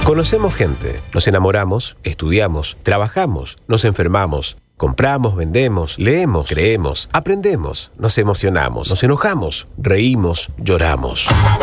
Conocemos gente, nos enamoramos, estudiamos, trabajamos, nos enfermamos, compramos, vendemos, leemos, creemos, aprendemos, nos emocionamos, nos enojamos, reímos, lloramos.